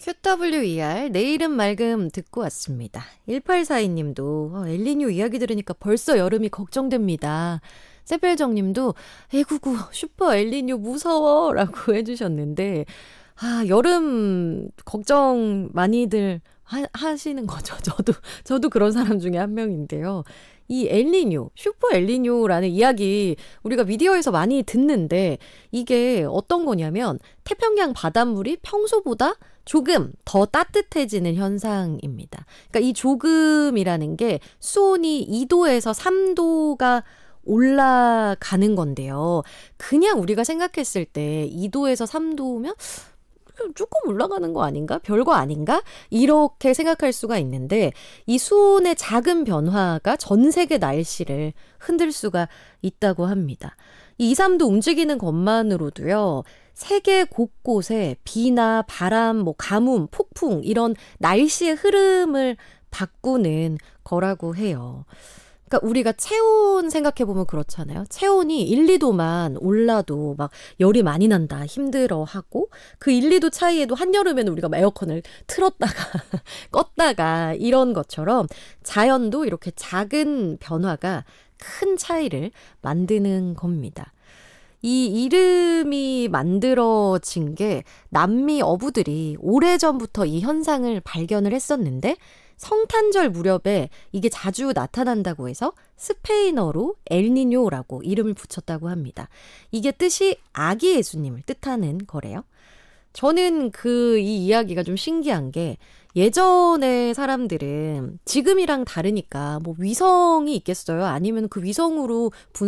QWER 내일은 맑음 듣고 왔습니다. 1842님도 엘니뇨 이야기 들으니까 벌써 여름이 걱정됩니다. 세벨정님도 에구구 슈퍼 엘니뇨 무서워 라고 해주셨는데 여름 걱정 많이들 하시는 거죠. 저도 그런 사람 중에 한 명인데요. 이 엘니뇨, 슈퍼 엘니뇨라는 이야기 우리가 미디어에서 많이 듣는데 이게 어떤 거냐면 태평양 바닷물이 평소보다 조금 더 따뜻해지는 현상입니다. 그러니까 이 조금이라는 게 수온이 2도에서 3도가 올라가는 건데요. 그냥 우리가 생각했을 때 2도에서 3도면 조금 올라가는 거 아닌가? 별거 아닌가? 이렇게 생각할 수가 있는데 이 수온의 작은 변화가 전 세계 날씨를 흔들 수가 있다고 합니다. 이 2, 3도 움직이는 것만으로도요. 세계 곳곳에 비나 바람, 가뭄, 폭풍 이런 날씨의 흐름을 바꾸는 거라고 해요. 그러니까 우리가 체온 생각해보면 그렇잖아요. 체온이 1, 2도만 올라도 막 열이 많이 난다, 힘들어하고 그 1, 2도 차이에도 한여름에는 우리가 에어컨을 틀었다가 껐다가 이런 것처럼 자연도 이렇게 작은 변화가 큰 차이를 만드는 겁니다. 이 이름이 만들어진 게 남미 어부들이 오래전부터 이 현상을 발견을 했었는데 성탄절 무렵에 이게 자주 나타난다고 해서 스페인어로 엘니뇨라고 이름을 붙였다고 합니다. 이게 뜻이 아기 예수님을 뜻하는 거래요. 저는 이 이야기가 좀 신기한 게 예전에 사람들은 지금이랑 다르니까 위성이 있겠어요? 아니면 그 위성으로